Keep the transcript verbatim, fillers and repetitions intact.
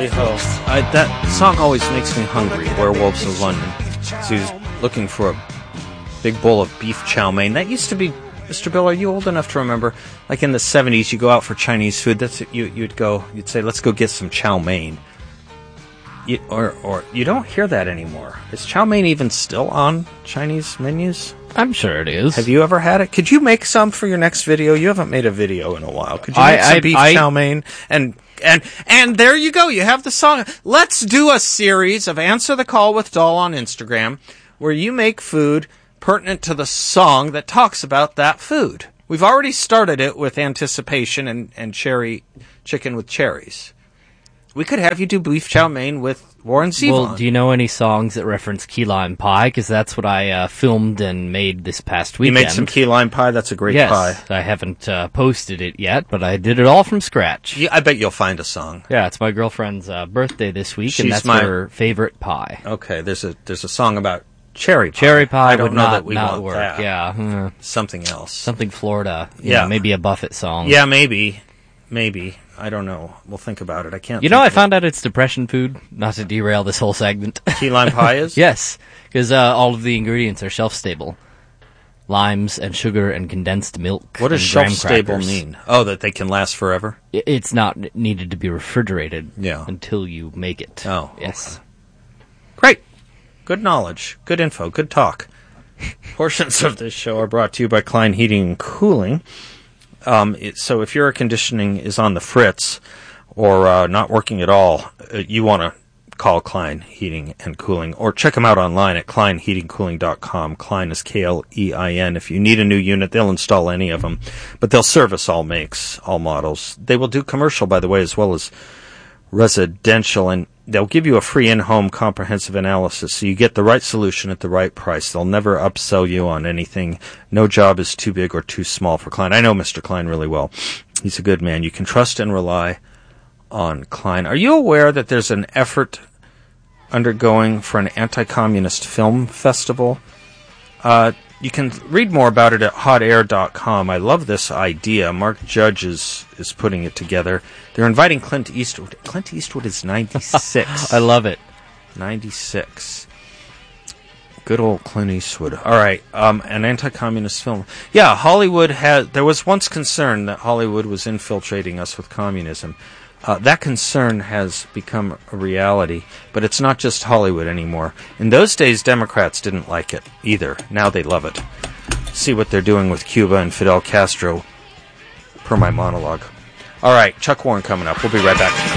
Tally ho. I, that song always makes me hungry, Werewolves of London. So he's looking for a big bowl of beef chow mein. That used to be, Mister Bill, are you old enough to remember? Like in the seventies, you go out for Chinese food. That's you, You'd go, you'd say, let's go get some chow mein. You, or, or you don't hear that anymore. Is chow mein even still on Chinese menus? I'm sure it is. Have you ever had it? Could you make some for your next video? You haven't made a video in a while. Could you I, make some I, beef I, chow mein? And and and there you go. You have the song. Let's do a series of Answer the Call with Doll on Instagram, where you make food pertinent to the song that talks about that food. We've already started it with Anticipation and, and cherry chicken with cherries. We could have you do beef chow mein with Warren Zevon. Well, do you know any songs that reference key lime pie? Because that's what I uh, filmed and made this past weekend. You made some key lime pie? That's a great yes, pie. I haven't uh, posted it yet, but I did it all from scratch. Yeah, I bet you'll find a song. Yeah, it's my girlfriend's uh, birthday this week, She's and that's my... her favorite pie. Okay, there's a there's a song about cherry pie. Cherry pie I don't would know not, that we not want work. that. Yeah, hmm. Something else. Something Florida. You Yeah. know, maybe a Buffett song. Yeah, maybe. Maybe. I don't know. We'll think about it. I can't. You know, think I of found out it's depression food. Not to derail this whole segment. Key lime pie is? Yes, because uh, all of the ingredients are shelf stable. Limes and sugar and condensed milk. What does and shelf graham stable crackers. mean? Oh, that they can last forever? I- It's not needed to be refrigerated Yeah. until you make it. Oh, yes. okay. Great. Good knowledge. Good info. Good talk. Portions of this show are brought to you by Klein Heating and Cooling. Um, it, so if your air conditioning is on the fritz or uh, not working at all, uh, you want to call Klein Heating and Cooling, or check them out online at klein heating cooling dot com. Klein is K L E I N. If you need a new unit, they'll install any of them, but they'll service all makes, all models. They will do commercial, by the way, as well as residential, and they'll give you a free in-home comprehensive analysis, so you get the right solution at the right price. They'll never upsell you on anything. No job is too big or too small for Klein. I know Mister Klein really well. He's a good man. You can trust and rely on Klein. Are you aware that there's an effort undergoing for an anti-communist film festival? Uh, you can read more about it at hot air dot com. I love this idea. Mark Judge is, is putting it together. They're inviting Clint Eastwood. Clint Eastwood is ninety-six. I love it. ninety-six. Good old Clint Eastwood. All right, um, an anti-communist film. Yeah, Hollywood had. There was once concern that Hollywood was infiltrating us with communism. Uh, that concern has become a reality, but it's not just Hollywood anymore. In those days, Democrats didn't like it either. Now they love it. See what they're doing with Cuba and Fidel Castro, per my monologue. All right, Chuck Warren coming up. We'll be right back.